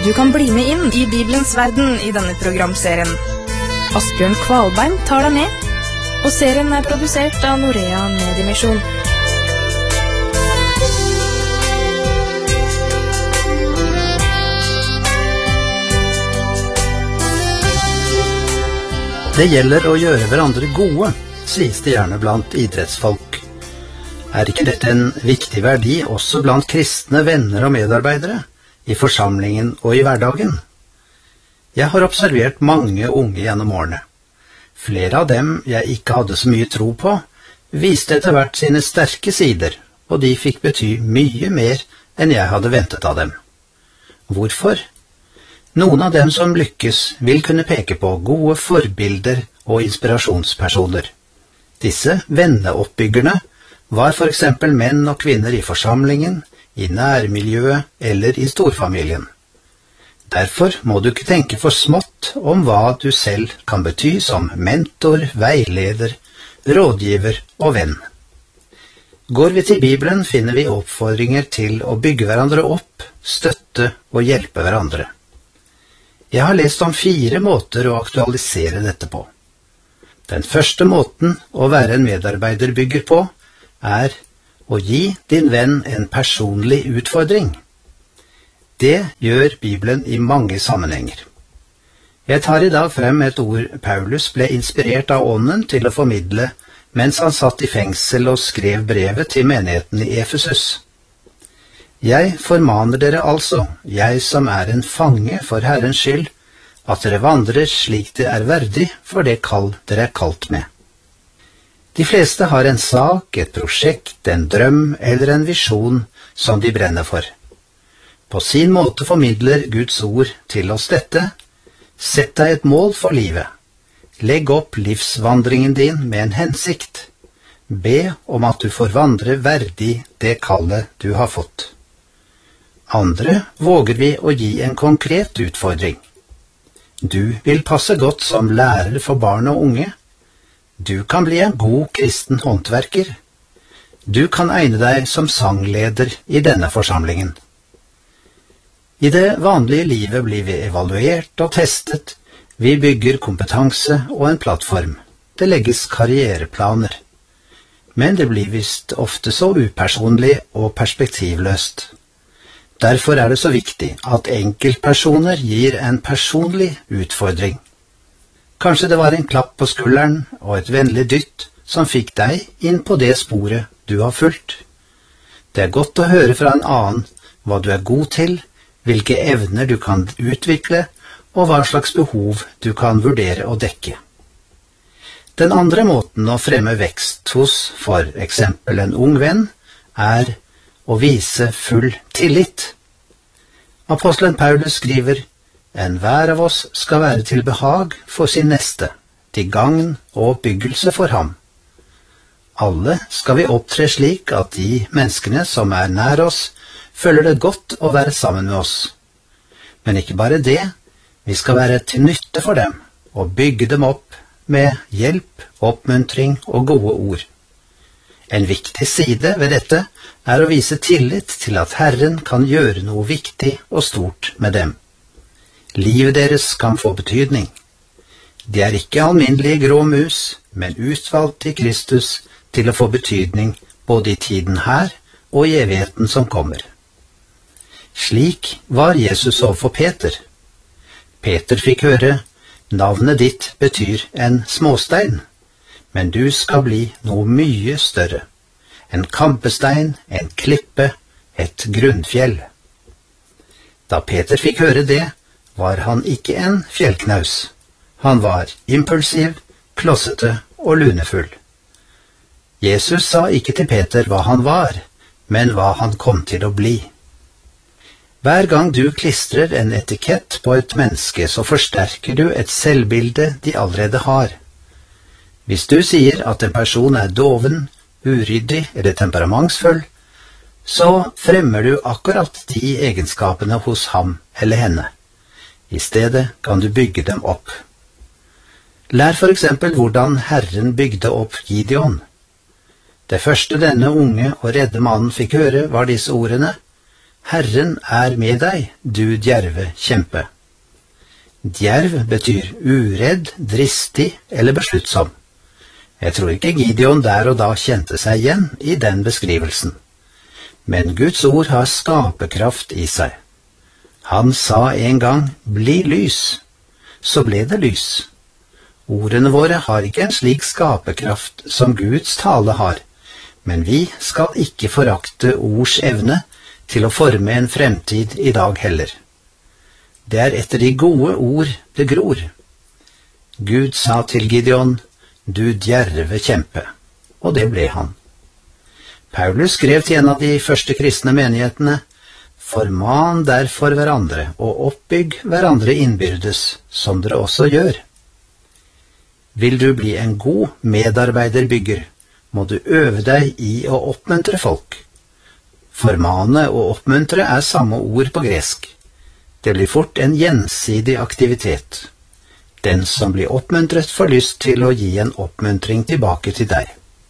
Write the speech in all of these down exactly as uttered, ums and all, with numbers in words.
Du kan bli med inn i Bibelens verden i denne programserien. Asbjørn Kvalbein tar deg med, og serien er produsert av Norea Mediemisjon. Det gjelder å gjøre hverandre gode, sies det gjerne blant idrettsfolk. Er ikke dette en viktig verdi også blant kristne venner og medarbeidere, i forsamlingen og i hverdagen? Jeg har observert mange unge gjennom årene. Flere av dem jeg ikke hadde så mye tro på, viste etter hvert sine sterke sider, og de fikk bety mye mer enn jeg hadde ventet av dem. Hvorfor? Noen av dem som lykkes vil kunne peke på gode forbilder og inspirasjonspersoner. Disse venneoppbyggerne var for eksempel menn og kvinner i forsamlingen, i nærmiljøet eller i storfamilien. Derfor må du ikke tenke for smått om hva du selv kan bety som mentor, veileder, rådgiver og venn. Går vi til Bibelen, finner vi oppfordringer til å bygge hverandre opp, støtte og hjelpe hverandre. Jeg har lest om fire måter å aktualisere dette på. Den første måten å være en medarbeider bygger på, er å gi din venn en personlig utfordring. Det gjør Bibelen i mange sammenhenger. Jeg tar i dag frem et ord Paulus ble inspirert av ånden til å formidle mens han satt i fengsel og skrev brevet til menigheten i Efesus. Jeg formaner dere altså, jeg som er en fange for Herrens skyld, at dere vandrer slik det er verdig for det kall dere er kalt med. De fleste har en sak, et prosjekt, en drøm eller en visjon som de brenner for. På sin måte formidler Guds ord til oss dette: sett deg et mål for livet. Legg opp livsvandringen din med en hensikt. Be om at du får vandre verdig det kallet du har fått. Andre våger vi å gi en konkret utfordring. Du vil passe godt som lærer for barn og unge. Du kan bli en god kristen håndverker. Du kan egne deg som sangleder i denne forsamlingen. I det vanlige livet blir vi evaluert og testet. Vi bygger kompetanse og en plattform. Det legges karriereplaner. Men det blir visst ofte så upersonlig og perspektivløst. Derfor er det så viktig at enkeltpersoner gir en personlig utfordring. Kanskje det var en klapp på skulderen og et vennlig dytt som fikk deg inn på det sporet du har fulgt. Det er godt å høre fra en annen hva du er god til, hvilke evner du kan utvikle, og hva slags behov du kan vurdere å dekke. Den andre måten å fremme vekst hos for eksempel en ung venn er å vise full tillit. Apostelen Paulus skriver: «Enhver av oss skal være til behag for sin neste, til gagn og oppbyggelse for ham.» Alle skal vi opptre slik at de menneskene som er nær oss, føler det godt å være sammen med oss. Men ikke bare det, vi skal være til nytte for dem, og bygge dem opp med hjelp, oppmuntring og gode ord. En viktig side ved dette er å vise tillit til at Herren kan gjøre noe viktig og stort med dem. Livet deres kan få betydning. De er ikke alminnelige grå mus, men utvalgt i Kristus til å få betydning både i tiden her og i evigheten som kommer. Slik var Jesus overfor Peter. Peter fikk høre: «Navnet ditt betyr en småstein, men du skal bli noe mye større. En kampestein, en klippe, et grunnfjell.» Da Peter fikk høre det, var han ikke en fjellknaus. Han var impulsiv, klossete og lunefull. Jesus sa ikke til Peter hva han var, men hva han kom til å bli. Hver gang du klistrer en etikett på et menneske, så forsterker du et selvbilde de allerede har. Hvis du sier at en person er doven, uryddig eller temperamentsfull, så fremmer du akkurat de egenskapene hos ham eller henne. I stedet kan du bygge dem opp. Lær for eksempel hvordan Herren bygde opp Gideon. Det første denne unge og redde mannen fikk høre var disse ordene: Herren er med deg, du djerve kjempe. Djerv betyr uredd, dristig eller besluttsom. Jeg tror ikke Gideon der og da kjente seg igjen i den beskrivelsen. Men Guds ord har skaperkraft i seg. Han sa en gang, bli lys, så ble det lys. Ordene våre har ikke en slik skaperkraft som Guds tale har, men vi skal ikke forakte ords evne til å forme en fremtid i dag heller. Det er etter de gode ord det gror. Gud sa til Gideon, du djerve kjempe, og det ble han. Paulus skrev til en av de første kristne menighetene, forman derfor hverandre og oppbygg hverandre innbyrdes, som dere også gjør. Vil du bli en god medarbeiderbygger, må du øve deg i å oppmuntre folk. Formane og oppmuntre er samme ord på gresk. Det blir fort en gjensidig aktivitet. Den som blir oppmuntret får lyst til å gi en oppmuntring tilbake til deg.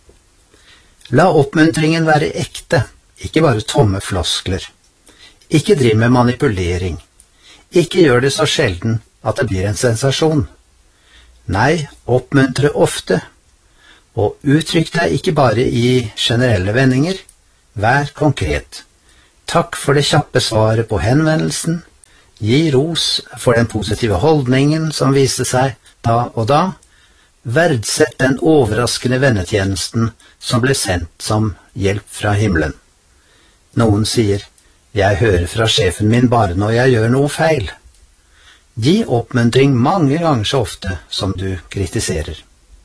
La oppmuntringen være ekte, ikke bare tomme floskler. Ikke driv med manipulering. Ikke gjør det så sjelden at det blir en sensasjon. Nei, oppmuntre ofte. Og uttrykk deg ikke bare i generelle vendinger. Vær konkret. Takk for det kjappe svaret på henvendelsen. Gi ros for den positive holdningen som viste seg da og da. Verdsett den overraskende vennetjenesten som ble sendt som hjelp fra himmelen. Noen sier, jeg hører fra sjefen min bare når jeg gjør noe feil. Gi oppmuntring mange ganger så ofte som du kritiserer.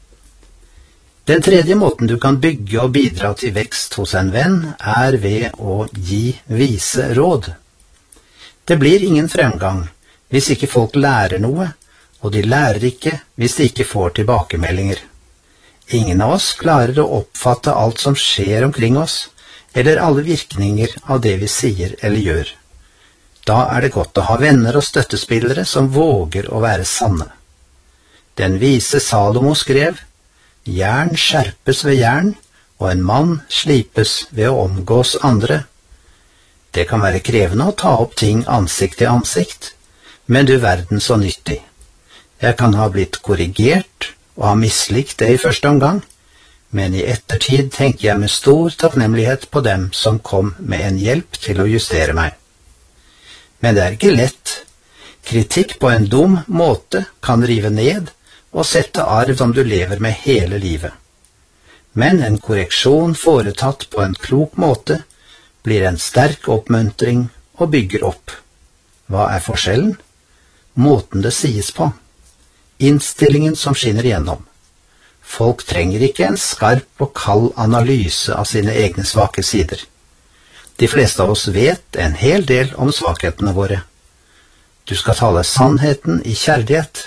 Den tredje måten du kan bygge og bidra til vekst hos en venn, er ved å gi vise råd. Det blir ingen fremgang hvis ikke folk lærer noe, og de lærer ikke hvis de ikke får tilbakemeldinger. Ingen av oss klarer å oppfatte alt som skjer omkring oss, eller alle virkninger av det vi sier eller gjør. Da er det godt å ha venner og støttespillere som våger å være sanne. Den vise Salomo skrev, jern skjerpes ved jern, og en mann slipes ved å omgås andre. Det kan være krevende å ta opp ting ansikt til ansikt, men du verden så nyttig. Jeg kan ha blitt korrigert og ha mislikt det i første omgang, men i ettertid tenker jeg med stor takknemlighet på dem som kom med en hjelp til å justere meg. Men det er ikke lett. Kritikk på en dum måte kan rive ned og sette arv som du lever med hele livet. Men en korreksjon foretatt på en klok måte blir en sterk oppmuntring og bygger opp. Hva er forskjellen? Måten det sies på. Innstillingen som skinner igjennom. Folk trenger ikke en skarp og kald analyse av sine egne svake sider. De fleste av oss vet en hel del om svakhetene våre. Du skal tale sannheten i kjærlighet.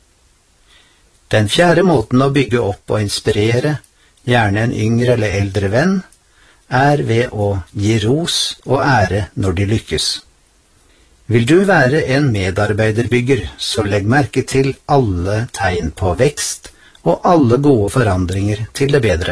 Den fjerde måten å bygge opp og inspirere, gjerne en yngre eller eldre venn, er ved å gi ros og ære når de lykkes. Vil du være en medarbeiderbygger, så legg merke til alle tegn på vekst og alle gode forandringer til det bedre.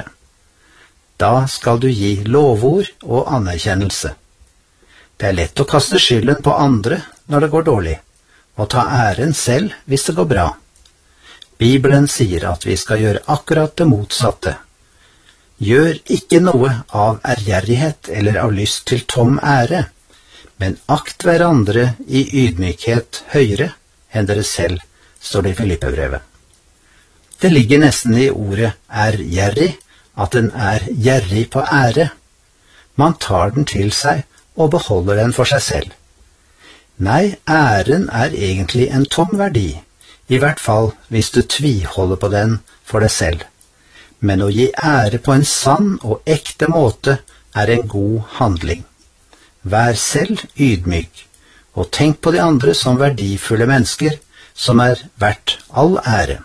Da skal du gi lovord og anerkjennelse. Det er lett å kaste skylden på andre når det går dårlig, og ta æren selv hvis det går bra. Bibelen sier at vi skal gjøre akkurat det motsatte. Gjør ikke noe av ærgjerrighet eller av lyst til tom ære, men akt hverandre i ydmykhet høyere enn dere selv, står det i Filippebrevet. Det ligger nesten i ordet ærgjerrig at den er gjerrig på ære. Man tar den til seg og beholder den for seg selv. Nei, æren er egentlig en tom verdi, i hvert fall hvis du tviholder på den for deg selv. Men å gi ære på en sann og ekte måte er en god handling. Vær selv ydmyk, og tenk på de andre som verdifulle mennesker som er verdt all ære.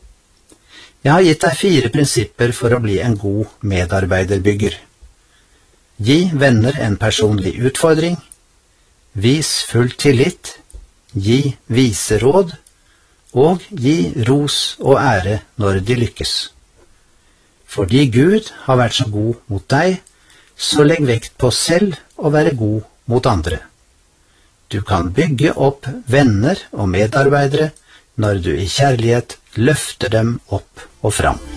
Jeg har gitt deg fire prinsipper for å bli en god medarbeiderbygger. Gi venner en personlig utfordring. Vis full tillit. Gi vise råd. Og gi ros og ære når de lykkes. Fordi Gud har vært så god mot deg, så legg vekt på selv å være god mot andre. Du kan bygge opp venner og medarbeidere når du i kjærlighet løfter dem opp og fram.